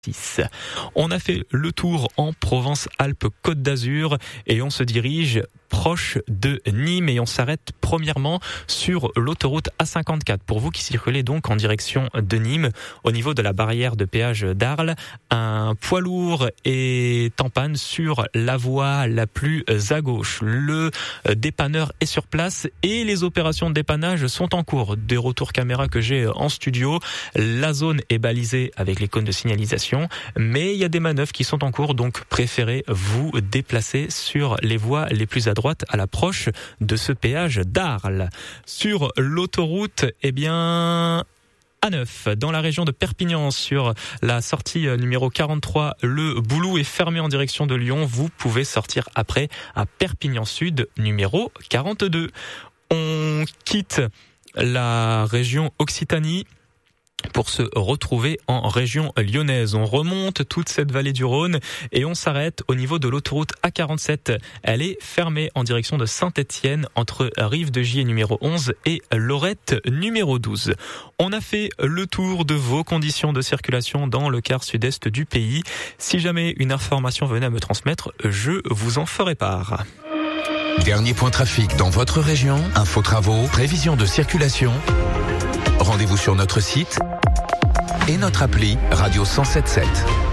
On a fait le tour en Provence-Alpes-Côte d'Azur et on se dirige proche de Nîmes et on s'arrête premièrement sur l'autoroute A54. Pour vous qui circulez donc en direction de Nîmes, au niveau de la barrière de péage d'Arles, un poids lourd est en panne sur la voie la plus à gauche. Le dépanneur est sur place et les opérations de dépannage sont en cours. Des retours caméra que j'ai en studio, la zone est balisée avec les cônes de signalisation, mais il y a des manœuvres qui sont en cours, donc préférez vous déplacer sur les voies les plus à droite à l'approche de ce péage d'Arles. Sur l'autoroute, A9, dans la région de Perpignan, sur la sortie numéro 43, le Boulou est fermé en direction de Lyon. Vous pouvez sortir après à Perpignan Sud, numéro 42. On quitte la région Occitanie pour se retrouver en région lyonnaise. On remonte toute cette vallée du Rhône et on s'arrête au niveau de l'autoroute A47. Elle est fermée en direction de Saint-Étienne entre Rive-de-Gier numéro 11 et Lorette numéro 12. On a fait le tour de vos conditions de circulation dans le quart sud-est du pays. Si jamais une information venait à me transmettre, je vous en ferai part. Dernier point trafic dans votre région, info travaux, prévision de circulation. Rendez-vous sur notre site et notre appli Radio 107.7.